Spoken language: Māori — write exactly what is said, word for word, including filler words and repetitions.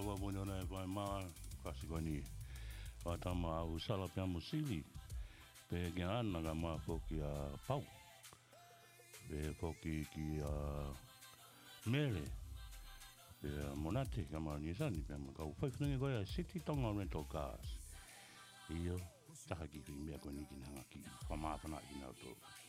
wa mo na vai ma kasi ko ni wa tama usala pia musili pe gana ga ma ko ki a pau pe ko ki ki a mele pe monate ka ma ni sa ni pe ma ka fa fngi ko ya city tonga rental cars iyo taka ki ki me ko ni ki na ki fa ma fa na ki na to